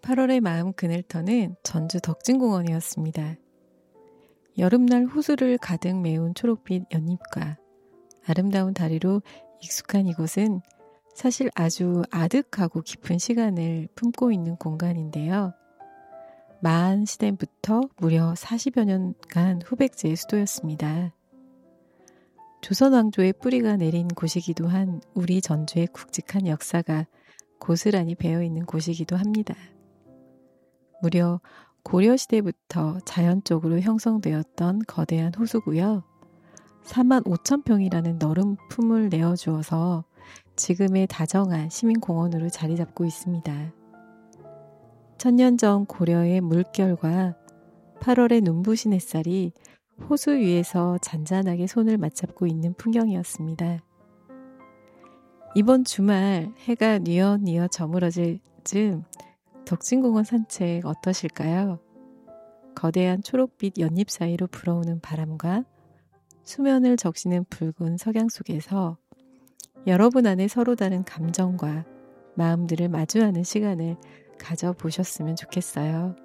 8월의 마음 그늘터는 전주 덕진공원이었습니다. 여름날 호수를 가득 메운 초록빛 연잎과 아름다운 다리로 익숙한 이곳은 사실 아주 아득하고 깊은 시간을 품고 있는 공간인데요. 마한 시대부터 무려 40여 년간 후백제의 수도였습니다. 조선 왕조의 뿌리가 내린 곳이기도 한 우리 전주의 굵직한 역사가 고스란히 배어있는 곳이기도 합니다. 무려 고려시대부터 자연적으로 형성되었던 거대한 호수고요. 4만 5천 평이라는 넓은 품을 내어주어서 지금의 다정한 시민공원으로 자리 잡고 있습니다. 천년 전 고려의 물결과 8월의 눈부신 햇살이 호수 위에서 잔잔하게 손을 맞잡고 있는 풍경이었습니다. 이번 주말 해가 뉘엿뉘엿 저물어질 즈음 덕진공원 산책 어떠실까요? 거대한 초록빛 연잎 사이로 불어오는 바람과 수면을 적시는 붉은 석양 속에서 여러분 안에 서로 다른 감정과 마음들을 마주하는 시간을 가져보셨으면 좋겠어요.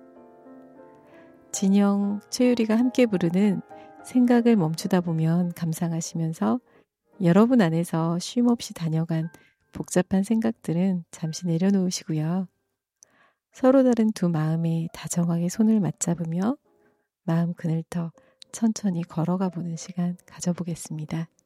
진영, 최유리가 함께 부르는 생각을 멈추다 보면 감상하시면서 여러분 안에서 쉼없이 다녀간 복잡한 생각들은 잠시 내려놓으시고요. 서로 다른 두 마음에 다정하게 손을 맞잡으며 마음 그늘터 천천히 걸어가 보는 시간 가져보겠습니다.